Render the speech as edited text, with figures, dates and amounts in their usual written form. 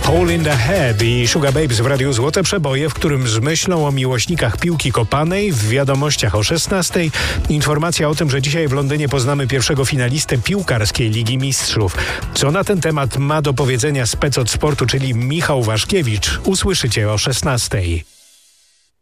Hole in the Head i Sugar Babes w Radiu Złote Przeboje, w którym z myślą o miłośnikach piłki kopanej w wiadomościach o 16:00 informacja o tym, że dzisiaj w Londynie poznamy pierwszego finalistę piłkarskiej Ligi Mistrzów. Co na ten temat ma do powiedzenia spec od sportu, czyli Michał Waszkiewicz, usłyszycie o 16:00.